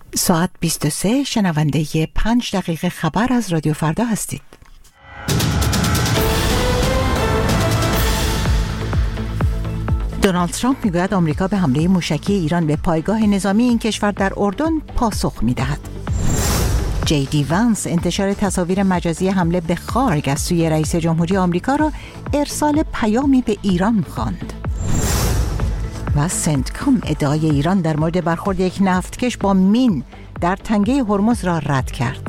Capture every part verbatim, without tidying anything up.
ساعت بیست و سه، شنونده پنج دقیقه خبر از رادیو فردا هستید. دونالد ترامپ میگوید آمریکا به حمله موشکی ایران به پایگاه نظامی این کشور در اردن پاسخ میدهد. جی دی وانس انتشار تصاویر مجازی حمله به خارگ از سوی رئیس جمهوری آمریکا را ارسال پیامی به ایران خواند. و سنتکام ادعای ایران در مورد برخورد یک نفتکش با مین در تنگه هرمز را رد کرد.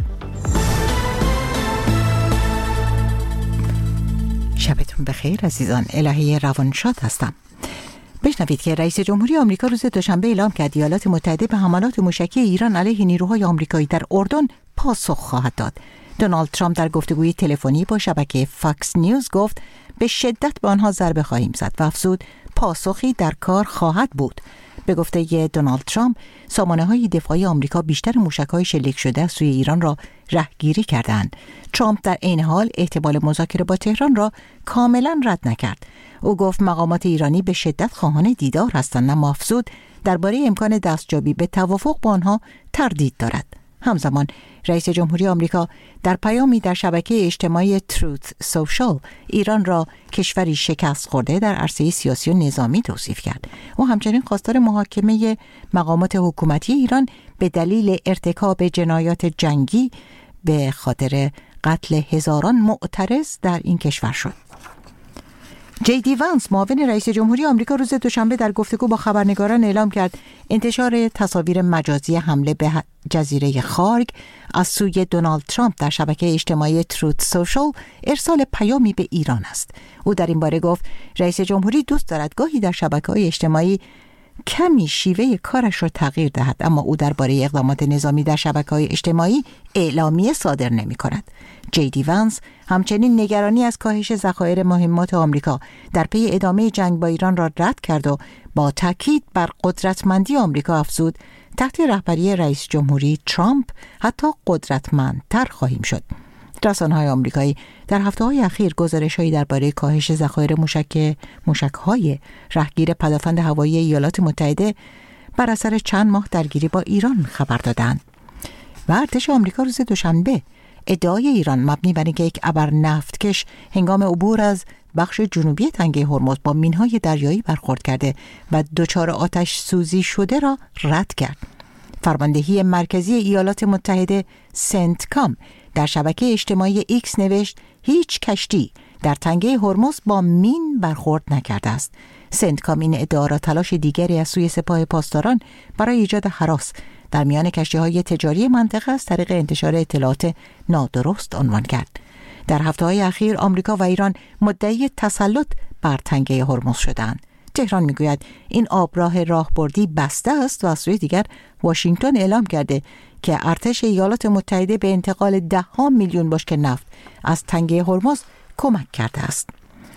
شبتون بخیر عزیزان، الهه روانشاد هستم. بشنوید که رئیس جمهوری آمریکا روز دوشنبه اعلام کرد ایالات متحده به حملات موشکی ایران علیه نیروهای آمریکایی در اردن پاسخ خواهد داد. دونالد ترامپ در گفتگوی تلفنی با شبکه فاکس نیوز گفت به شدت به آنها ضربه خواهیم زد و افزود پاسخی در کار خواهد بود. به گفته دونالد ترامپ، سامانه‌های دفاعی آمریکا بیشتر موشک‌های شلیک شده از سوی ایران را رهگیری کردند. ترامپ در عین حال احتمال مذاکره با تهران را کاملا رد نکرد. او گفت مقامات ایرانی به شدت خواهان دیدار هستند، اما افزود درباره امکان دستیابی به توافق با آنها تردید دارد. همزمان رئیس جمهوری آمریکا در پیامی در شبکه اجتماعی تروت سوشال ایران را کشوری شکست خورده در عرصه سیاسی و نظامی توصیف کرد. او همچنین خواستار محاکمه مقامات حکومتی ایران به دلیل ارتکاب جنایات جنگی به خاطر قتل هزاران معترض در این کشور شد. جی دی وانس معاون رئیس جمهوری آمریکا روز دوشنبه در گفتگو با خبرنگاران اعلام کرد انتشار تصاویر مجازی حمله به جزیره خارگ از سوی دونالد ترامپ در شبکه اجتماعی تروت سوشال ارسال پیامی به ایران است. او در این باره گفت رئیس جمهوری دوست دارد گاهی در شبکه‌های اجتماعی کمی شیوه کارش را تغییر دهد، اما او درباره اقدامات نظامی در شبکه‌های اجتماعی اعلامیه صادر نمی‌کند. جی دی وانس همچنین نگرانی از کاهش ذخایر مهمات آمریکا در پی ادامه جنگ با ایران را رد کرد و با تاکید بر قدرتمندی آمریکا افزود تحت رهبری رئیس جمهوری ترامپ حتی قدرتمندتر خواهیم شد. رسانه‌های آمریکایی در هفته‌های اخیر گزارش‌هایی درباره کاهش ذخایر موشک موشک‌های رهگیر پدافند هوایی ایالات متحده بر اثر چند ماه درگیری با ایران خبر دادند. و ارتش آمریکا روز دوشنبه ادعای ایران مبنی بر اینکه یک ابر نفتکش هنگام عبور از بخش جنوبی تنگه هرمز با مین‌های دریایی برخورد کرده و دچار آتش سوزی شده را رد کرد. فرماندهی مرکزی ایالات متحده سنتکام در شبکه اجتماعی ایکس نوشت هیچ کشتی در تنگه هرمز با مین برخورد نکرده است. سنتکام این ادعا را تلاش دیگری از سوی سپاه پاسداران برای ایجاد هراس در میان کشتی‌های تجاری منطقه از طریق انتشار اطلاعات نادرست عنوان کرد. در هفته‌های اخیر آمریکا و ایران مدعی تسلط بر تنگه هرمز شدند. تهران میگوید این آبراه راهبردی بسته است و از سوی دیگر واشنگتن اعلام کرده که ارتش ایالات متحده به انتقال ده ها میلیون بشکه نفت از تنگه هرمز کمک کرده است.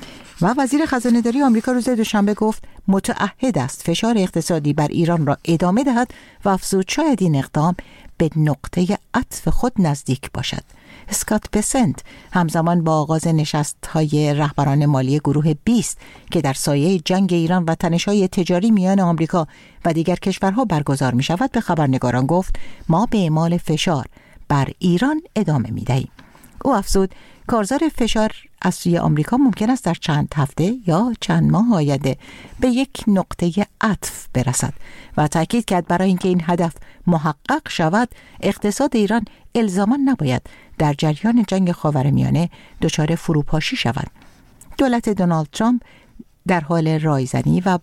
و وزیر خزانه‌داری آمریکا روز دوشنبه گفت متعهد است فشار اقتصادی بر ایران را ادامه دهد و افزود شاید این اقدام به نقطه عطف خود نزدیک باشد. اسکات بسنت همزمان با آغاز نشست‌های رهبران مالی گروه بیست که در سایه جنگ ایران و تنش‌های تجاری میان آمریکا و دیگر کشورها برگزار می‌شود به خبرنگاران گفت ما به اعمال فشار بر ایران ادامه می‌دهیم. او افزود کارزار فشار از سوی آمریکا ممکن است در چند هفته یا چند ماه آینده به یک نقطه عطف برسد و تاکید کرد برای اینکه این هدف محقق شود اقتصاد ایران الزاما نباید در جریان جنگ خاورمیانه دچار فروپاشی شود. دولت دونالد ترامپ در حال رایزنی و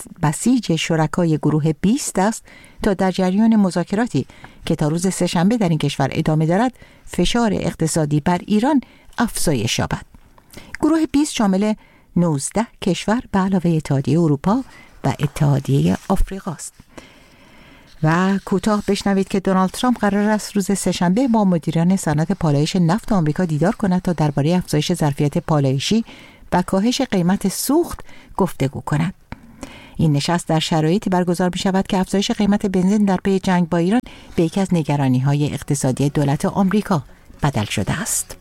بسیج شرکای گروه بیست است تا در جریان مذاکراتی که تا روز سه‌شنبه در این کشور ادامه دارد فشار اقتصادی بر ایران افزایش یابد. گروه بیست شامل نوزده کشور به علاوه اتحادیه اروپا و اتحادیه آفریقا است. و کوتاه بشنوید که دونالد ترامپ قرار است روز سه‌شنبه با مدیران صنعت پالایش نفت آمریکا دیدار کند تا درباره افزایش ظرفیت پالایشی و کاهش قیمت سوخت گفتگو کند. این نشست در شرایطی برگزار می شود که افزایش قیمت بنزین در پی جنگ با ایران به یکی از نگرانی‌های اقتصادی دولت آمریکا بدل شده است.